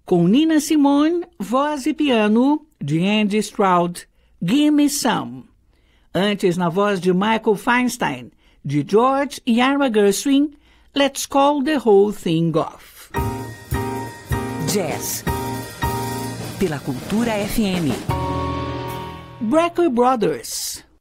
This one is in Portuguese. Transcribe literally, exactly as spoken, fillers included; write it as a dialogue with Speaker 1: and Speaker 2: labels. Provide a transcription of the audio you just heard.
Speaker 1: com Nina Simone, voz e piano, de Andy Stroud, Gimme Some. Antes, na voz de Michael Feinstein, de George e Ira Gershwin, Let's Call the Whole Thing Off.
Speaker 2: Jazz, pela Cultura F M.
Speaker 1: Brecker Brothers,